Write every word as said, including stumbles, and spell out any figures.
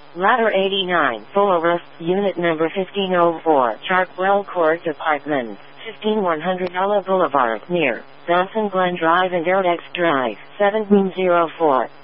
Ladder eighty-nine, Fullerus, Unit Number fifteen oh four, Chartwell Court Apartments, fifteen one hundred Ella Boulevard, near Dawson Glen Drive and Airdex Drive, seventeen oh four.